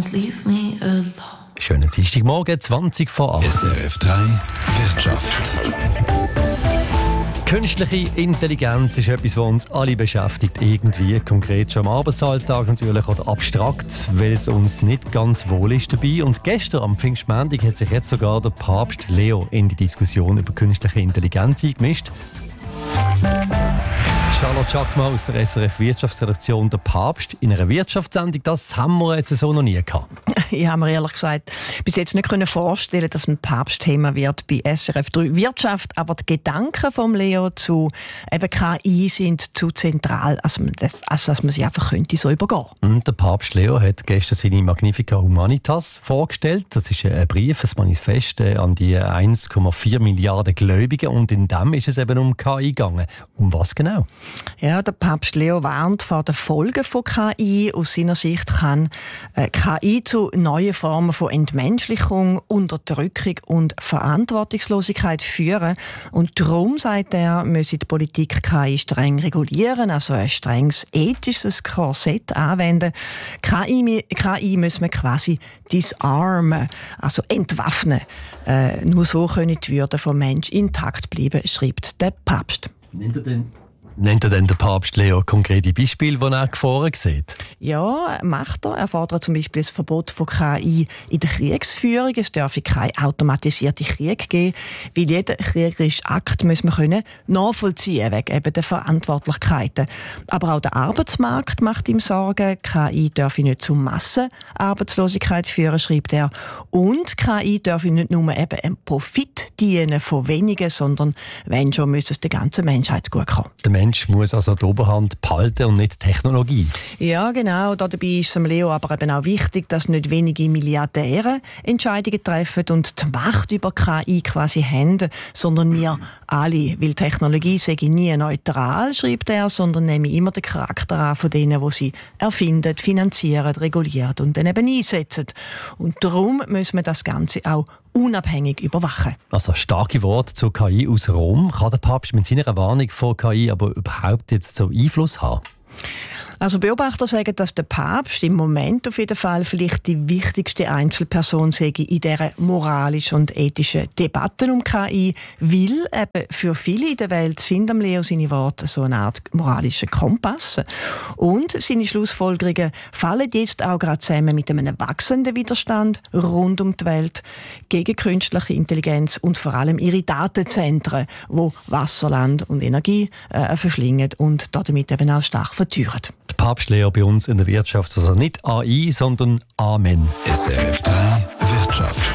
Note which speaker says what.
Speaker 1: don't leave me alone.
Speaker 2: Schönen Dienstagmorgen, 20 vor 8.
Speaker 3: SRF 3 Wirtschaft.
Speaker 2: Künstliche Intelligenz ist etwas, was uns alle beschäftigt, irgendwie. Konkret schon im Arbeitsalltag natürlich oder abstrakt, weil es uns nicht ganz wohl ist dabei. Und gestern am Pfingstmontag hat sich jetzt sogar der Papst Leo in die Diskussion über künstliche Intelligenz eingemischt. Charlotte Schackmann aus der SRF Wirtschaftsredaktion, der Papst in einer Wirtschaftssendung, das haben wir jetzt so noch nie gehabt.
Speaker 4: Ich habe mir ehrlich gesagt bis jetzt nicht vorstellen, dass ein Papstthema wird bei SRF 3 Wirtschaft, aber die Gedanken von Leo zu eben KI sind zu zentral, als dass man sie einfach könnte so übergehen.
Speaker 2: Und der Papst Leo hat gestern seine Magnifica Humanitas vorgestellt. Das ist ein Brief, ein Manifest an die 1,4 Milliarden Gläubigen, und in dem ist es eben um KI gegangen. Um was genau?
Speaker 4: Ja, der Papst Leo warnt vor den Folgen von KI. Aus seiner Sicht kann KI zu neuen Formen von Entmenschlichung, Unterdrückung und Verantwortungslosigkeit führen. Und darum, sagt er, müsse die Politik KI streng regulieren, also ein strenges ethisches Korsett anwenden. KI müssen wir quasi disarmen, also entwaffnen. Nur so können die Würde des Menschen intakt bleiben, schreibt der Papst.
Speaker 2: Nennt er denn der Papst Leo konkrete Beispiele, die er Gefahren sieht?
Speaker 4: Ja, macht er. Er fordert zum Beispiel das Verbot von KI in der Kriegsführung. Es dürfe keinen automatisierten Krieg geben, weil jeden kriegerischen Akt muss man können nachvollziehen wegen eben der Verantwortlichkeiten. Aber auch der Arbeitsmarkt macht ihm Sorgen. KI dürfe nicht zu Massenarbeitslosigkeit führen, schreibt er. Und KI dürfe nicht nur eben einen Profit dienen von wenigen, sondern wenn schon, müsse es der ganzen Menschheit gut kommen.
Speaker 2: Der Mensch muss also die Oberhand behalten und nicht die Technologie. Ja,
Speaker 4: genau. Dabei ist es Leo aber eben auch wichtig, dass nicht wenige Milliardäre Entscheidungen treffen und die Macht über KI quasi haben, sondern wir alle. Weil Technologie sei nie neutral, schreibt er, sondern nehme immer den Charakter an von denen, die sie erfinden, finanzieren, regulieren und dann eben einsetzen. Und darum müssen wir das Ganze auch unabhängig überwachen.
Speaker 2: Also starke Worte zur KI aus Rom. Kann der Papst mit seiner Warnung vor KI aber überhaupt jetzt so Einfluss haben?
Speaker 4: Also Beobachter sagen, dass der Papst im Moment auf jeden Fall vielleicht die wichtigste Einzelperson sei in dieser moralischen und ethischen Debatte um KI, weil eben für viele in der Welt sind am Leo seine Worte so eine Art moralischer Kompass. Und seine Schlussfolgerungen fallen jetzt auch gerade zusammen mit einem wachsenden Widerstand rund um die Welt gegen künstliche Intelligenz und vor allem ihre Datenzentren, die Wasser, Land und Energie verschlingen und damit eben auch stark verteuern.
Speaker 2: Der Papst Leo bei uns in der Wirtschaft, also nicht AI, sondern Amen.
Speaker 3: SRF 3 Wirtschaft.